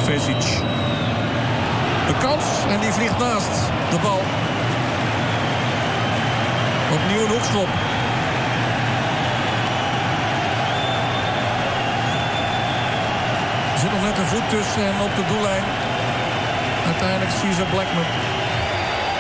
Vesic. De kans en die vliegt naast de bal. Opnieuw een hoekschop. Er zit nog net een voet tussen en op de doellijn. Uiteindelijk Cesar Blackman.